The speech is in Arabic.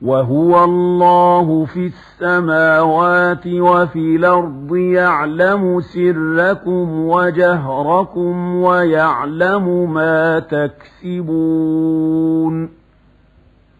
وهو الله في السماوات وفي الأرض يعلم سركم وجهركم ويعلم ما تكسبون